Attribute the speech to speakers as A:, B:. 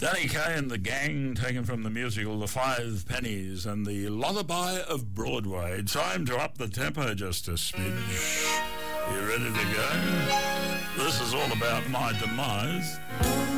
A: Danny Kaye and the Gang, taken from the musical The Five Pennies and the Lullaby of Broadway. Time to up the tempo just a smidge. You ready to go? This is all about my demise.